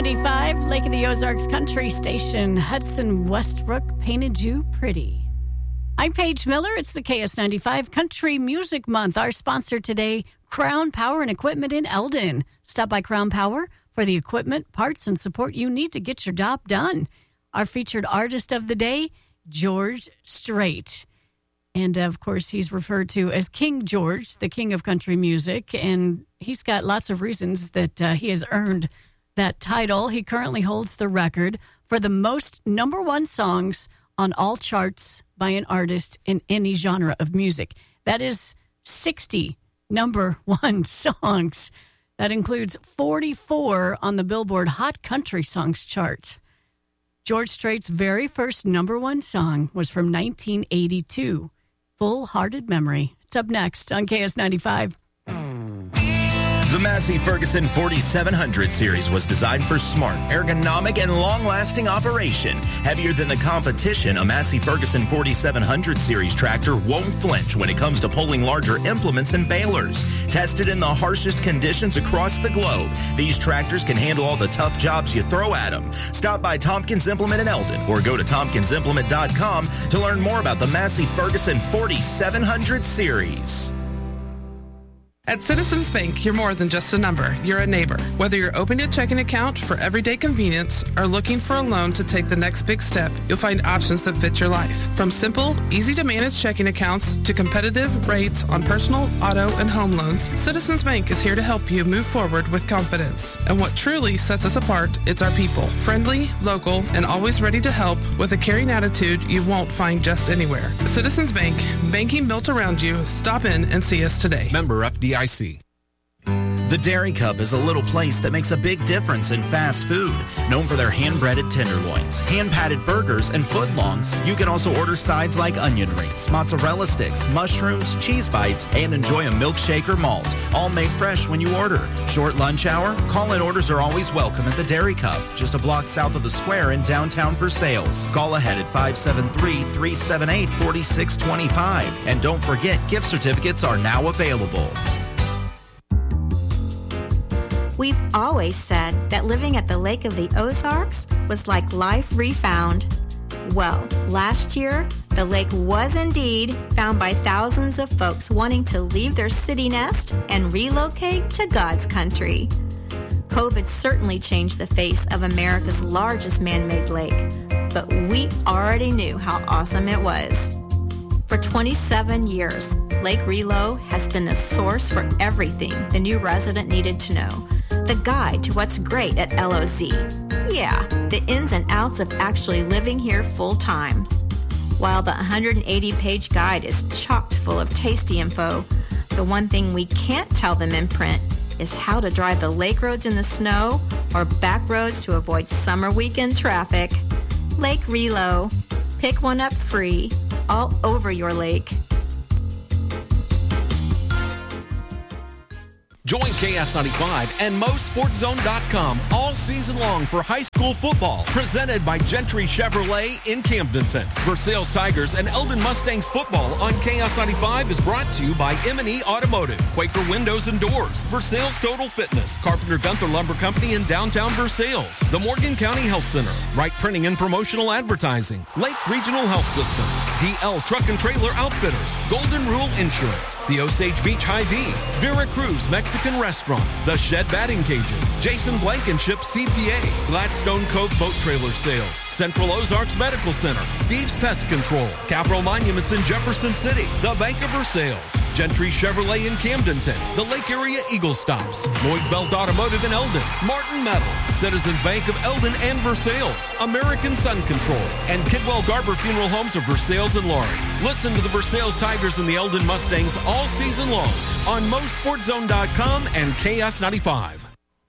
KS95, Lake of the Ozarks Country Station. Hudson Westbrook painted you pretty. I'm Paige Miller. It's the KS95 Country Music Month. Our sponsor today, Crown Power and Equipment in Eldon. Stop by Crown Power for the equipment, parts, and support you need to get your job done. Our featured artist of the day, George Strait. And, of course, he's referred to as King George, the king of country music. And he's got lots of reasons that he has earned that title. He currently holds the record for the most number one songs on all charts by an artist in any genre of music. That is 60 number one songs. That includes 44 on the Billboard Hot Country Songs charts. George Strait's very first number one song was from 1982, Full Hearted Memory. It's up next on KS95. The Massey Ferguson 4700 series was designed for smart, ergonomic, and long-lasting operation. Heavier than the competition, a Massey Ferguson 4700 series tractor won't flinch when it comes to pulling larger implements and balers. Tested in the harshest conditions across the globe, these tractors can handle all the tough jobs you throw at them. Stop by Tompkins Implement in Eldon or go to tompkinsimplement.com to learn more about the Massey Ferguson 4700 series. At Citizens Bank, you're more than just a number. You're a neighbor. Whether you're opening a checking account for everyday convenience or looking for a loan to take the next big step, you'll find options that fit your life. From simple, easy-to-manage checking accounts to competitive rates on personal, auto, and home loans, Citizens Bank is here to help you move forward with confidence. And what truly sets us apart, it's our people. Friendly, local, and always ready to help with a caring attitude you won't find just anywhere. Citizens Bank, banking built around you. Stop in and see us today. Member FDIC. The Dairy Cup is a little place that makes a big difference in fast food. Known for their hand-breaded tenderloins, hand-patted burgers, and footlongs, you can also order sides like onion rings, mozzarella sticks, mushrooms, cheese bites, and enjoy a milkshake or malt, all made fresh when you order. Short lunch hour? Call-in orders are always welcome at the Dairy Cup, just a block south of the square in downtown Versailles. Call ahead at 573-378-4625. And don't forget, gift certificates are now available. We've always said that living at the Lake of the Ozarks was like life refound. Well, last year, the lake was indeed found by thousands of folks wanting to leave their city nest and relocate to God's country. COVID certainly changed the face of America's largest man-made lake, but we already knew how awesome it was. For 27 years, Lake Relo has been the source for everything the new resident needed to know. The guide to what's great at LOZ. Yeah, the ins and outs of actually living here full-time. While the 180-page guide is chock full of tasty info, the one thing we can't tell them in print is how to drive the lake roads in the snow or back roads to avoid summer weekend traffic. Lake Relo. Pick one up free, all over your lake. Join KS95 and MoSportZone.com all season long for high school football, presented by Gentry Chevrolet in Camdenton. Versailles Tigers and Eldon Mustangs football on KS95 is brought to you by M&E Automotive, Quaker Windows and Doors, Versailles Total Fitness, Carpenter Gunther Lumber Company in downtown Versailles, the Morgan County Health Center, Wright Printing and Promotional Advertising, Lake Regional Health System, DL Truck and Trailer Outfitters, Golden Rule Insurance, the Osage Beach Hy-Vee, Vera Cruz Mexican Restaurant, The Shed Batting Cages, Jason Blankenship CPA, Gladstone Cove Boat Trailer Sales, Central Ozarks Medical Center, Steve's Pest Control, Capital Monuments in Jefferson City, The Bank of Versailles, Gentry Chevrolet in Camdenton, the Lake Area Eagle Stops, Lloyd Belt Automotive in Eldon, Martin Metal, Citizens Bank of Eldon and Versailles, American Sun Control, and Kidwell Garber Funeral Homes of Versailles and Laurie. Listen to the Versailles Tigers and the Eldon Mustangs all season long on MoSportZone.com and KS95.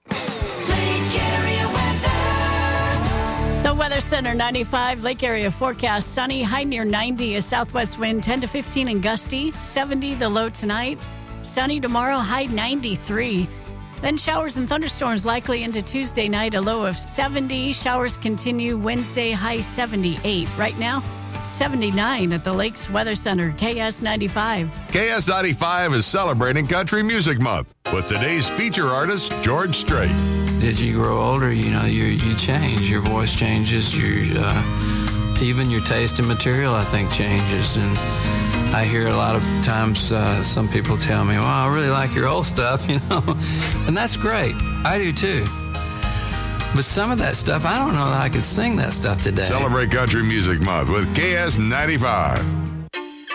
The Weather Center 95, Lake Area forecast, sunny, high near 90, a southwest wind 10 to 15 and gusty, 70 the low tonight, sunny tomorrow, high 93. Then showers and thunderstorms likely into Tuesday night, a low of 70. Showers continue Wednesday, high 78. Right now, 79 at the Lakes Weather Center, KS95. KS95 is celebrating Country Music Month with today's feature artist, George Strait. As you grow older, you change. Your voice changes. Even your taste in material, I think, changes. And I hear a lot of times some people tell me, well, I really like your old stuff, and that's great. I do too. But some of that stuff, I don't know that I could sing that stuff today. Celebrate Country Music Month with KS95.